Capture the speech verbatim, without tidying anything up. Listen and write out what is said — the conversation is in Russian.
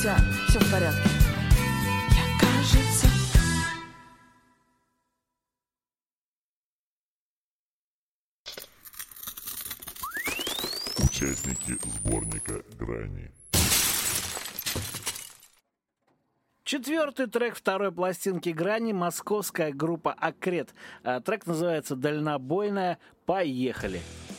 тебя все в порядке. Я, кажется... Участники сборника «Грани». Четвертый трек второй пластинки «Грани» — московская группа «Акрет». Трек называется «Дальнобойная». Поехали!